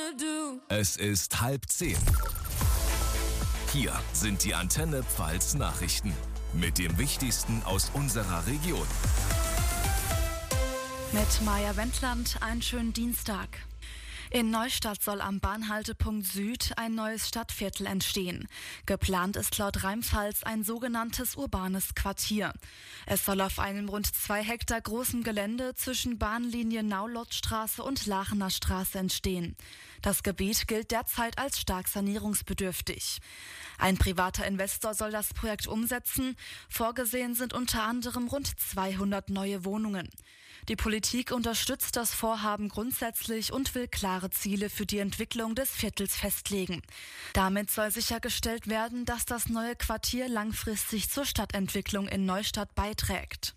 Es ist 9:30. Hier sind die Antenne Pfalz Nachrichten mit dem Wichtigsten aus unserer Region. Mit Maja Wendland, einen schönen Dienstag. In Neustadt soll am Bahnhaltepunkt Süd ein neues Stadtviertel entstehen. Geplant ist laut Rheinpfalz ein sogenanntes urbanes Quartier. Es soll auf einem rund 2 Hektar großen Gelände zwischen Bahnlinien Naulottstraße und Laachener Straße entstehen. Das Gebiet gilt derzeit als stark sanierungsbedürftig. Ein privater Investor soll das Projekt umsetzen. Vorgesehen sind unter anderem rund 200 neue Wohnungen. Die Politik unterstützt das Vorhaben grundsätzlich und will klare Ziele für die Entwicklung des Viertels festlegen. Damit soll sichergestellt werden, dass das neue Quartier langfristig zur Stadtentwicklung in Neustadt beiträgt.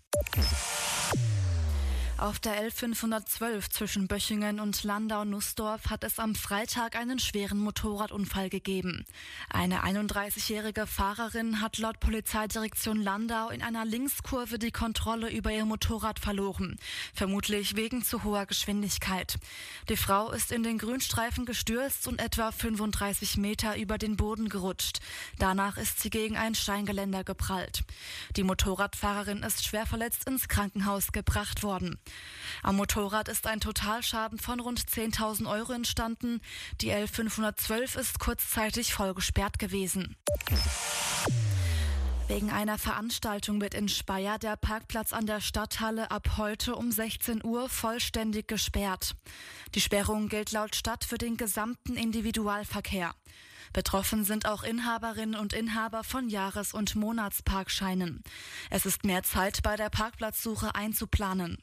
Auf der L512 zwischen Böchingen und Landau-Nussdorf hat es am Freitag einen schweren Motorradunfall gegeben. Eine 31-jährige Fahrerin hat laut Polizeidirektion Landau in einer Linkskurve die Kontrolle über ihr Motorrad verloren, vermutlich wegen zu hoher Geschwindigkeit. Die Frau ist in den Grünstreifen gestürzt und etwa 35 Meter über den Boden gerutscht. Danach ist sie gegen ein Steingeländer geprallt. Die Motorradfahrerin ist schwer verletzt ins Krankenhaus gebracht worden. Am Motorrad ist ein Totalschaden von rund 10.000 Euro entstanden. Die L512 ist kurzzeitig voll gesperrt gewesen. Wegen einer Veranstaltung wird in Speyer der Parkplatz an der Stadthalle ab heute um 16 Uhr vollständig gesperrt. Die Sperrung gilt laut Stadt für den gesamten Individualverkehr. Betroffen sind auch Inhaberinnen und Inhaber von Jahres- und Monatsparkscheinen. Es ist mehr Zeit bei der Parkplatzsuche einzuplanen.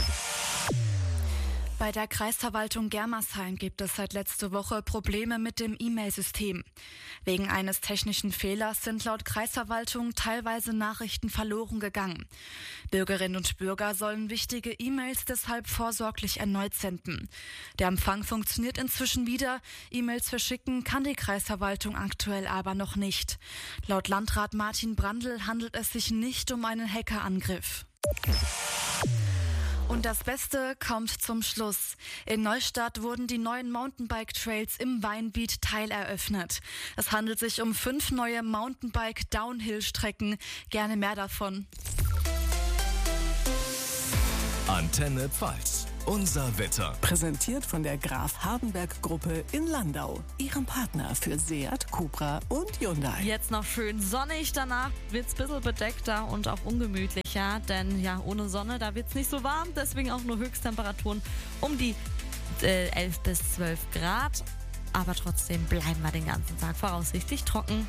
Bei der Kreisverwaltung Germersheim gibt es seit letzter Woche Probleme mit dem E-Mail-System. Wegen eines technischen Fehlers sind laut Kreisverwaltung teilweise Nachrichten verloren gegangen. Bürgerinnen und Bürger sollen wichtige E-Mails deshalb vorsorglich erneut senden. Der Empfang funktioniert inzwischen wieder. E-Mails verschicken kann die Kreisverwaltung aktuell aber noch nicht. Laut Landrat Martin Brandl handelt es sich nicht um einen Hackerangriff. Und das Beste kommt zum Schluss. In Neustadt wurden die neuen Mountainbike-Trails im Weinbiet teileröffnet. Es handelt sich um 5 neue Mountainbike-Downhill-Strecken. Gerne mehr davon. Antenne Pfalz. Unser Wetter. Präsentiert von der Graf Hardenberg Gruppe in Landau. Ihrem Partner für Seat, Cupra und Hyundai. Jetzt noch schön sonnig, danach wird's ein bisschen bedeckter und auch ungemütlicher. Denn ja, ohne Sonne, da wird's nicht so warm. Deswegen auch nur Höchsttemperaturen um die 11 bis 12 Grad. Aber trotzdem bleiben wir den ganzen Tag voraussichtlich trocken.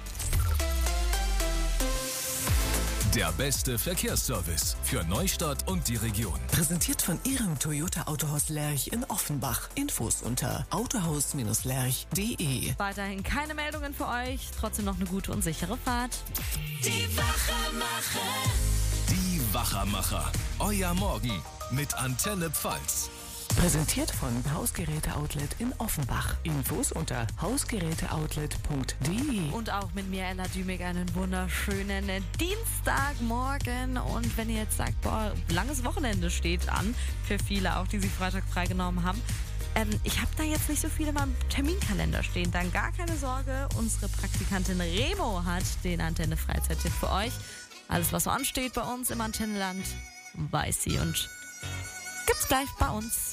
Der beste Verkehrsservice für Neustadt und die Region. Präsentiert von Ihrem Toyota Autohaus Lerch in Offenbach. Infos unter autohaus-lerch.de. Weiterhin keine Meldungen für euch. Trotzdem noch eine gute und sichere Fahrt. Die Wachermacher. Die Wachermacher. Euer Morgen mit Antenne Pfalz. Präsentiert von Hausgeräte-Outlet in Offenbach. Infos unter hausgeräteoutlet.de. Und auch mit mir, Ella Dümig, einen wunderschönen Dienstagmorgen. Und wenn ihr jetzt sagt, boah, langes Wochenende steht an, für viele auch, die sich Freitag freigenommen haben. Ich habe da jetzt nicht so viel in meinem Terminkalender stehen. Dann gar keine Sorge, unsere Praktikantin Remo hat den Antenne-Freizeit-Tipp für euch. Alles, was so ansteht bei uns im Antennenland, weiß sie und gibt's gleich bei uns.